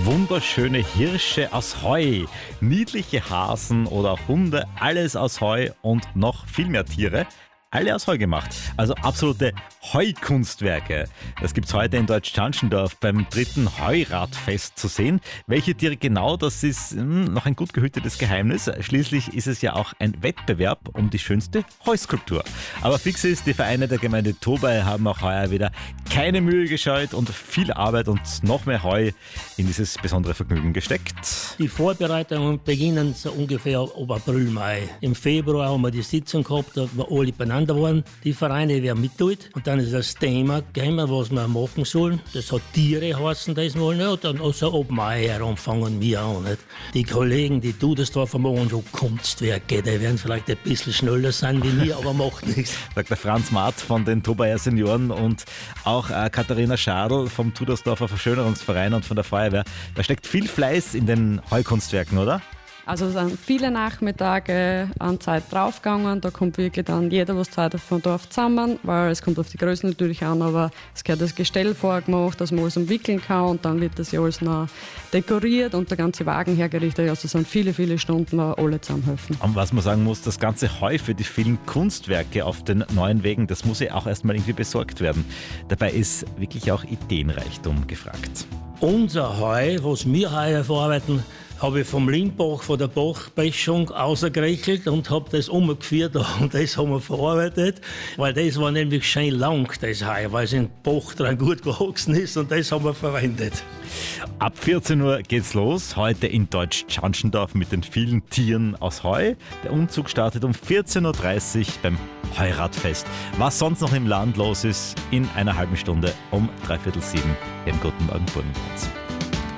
Wunderschöne Hirsche aus Heu, niedliche Hasen oder auch Hunde, alles aus Heu und noch viel mehr Tiere. Alle aus Heu gemacht. Also absolute Heukunstwerke. Das gibt's heute in Deutsch-Schanschendorf beim 3. Heuradfest zu sehen. Welche Tiere genau, das ist noch ein gut gehütetes Geheimnis. Schließlich ist es ja auch ein Wettbewerb um die schönste Heuskulptur. Aber fix ist, die Vereine der Gemeinde Tobay haben auch heuer wieder keine Mühe gescheut und viel Arbeit und noch mehr Heu in dieses besondere Vergnügen gesteckt. Die Vorbereitungen beginnen so ungefähr ab April, Mai. Im Februar haben wir die Sitzung gehabt, da wir alle beieinander waren. Die Vereine, wer mittut. Und dann ist das Thema gekommen, was wir machen sollen. Das hat Tiere heißen, das mal. Ja, dann also ab Mai herum fangen wir an. Nicht? Die Kollegen, die das da machen, so Kunstwerke, die werden vielleicht ein bisschen schneller sein wie wir, aber macht nichts. Sagt der Franz Matt von den Tobayer Senioren und auch Katharina Schadl vom Tudersdorfer Verschönerungsverein und von der Feuerwehr. Da steckt viel Fleiß in den Heukunstwerken, oder? Also es sind viele Nachmittage an Zeit draufgegangen. Da kommt wirklich dann jeder, was Zeit hat, vom Dorf zusammen, weil es kommt auf die Größe natürlich an, aber es gehört das Gestell vorgemacht, dass man alles umwickeln kann und dann wird das ja alles noch dekoriert und der ganze Wagen hergerichtet. Also es sind viele, viele Stunden, wo alle zusammenhelfen. Und was man sagen muss, das ganze Heu für die vielen Kunstwerke auf den neuen Wegen, das muss ja auch erstmal irgendwie besorgt werden. Dabei ist wirklich auch Ideenreichtum gefragt. Unser Heu, was wir heuer verarbeiten, habe ich vom Limbach, von der Bachböschung rausgerechelt und habe das umgeführt und das haben wir verarbeitet, weil das war nämlich schön lang, das Heu, weil es im Bach dran gut gewachsen ist und das haben wir verwendet. Ab 14 Uhr geht's los, heute in Deutsch-Schanschendorf mit den vielen Tieren aus Heu. Der Umzug startet um 14.30 Uhr beim Heuradfest. Was sonst noch im Land los ist, in einer halben Stunde um 6:45 im Guten Morgen Burgenland.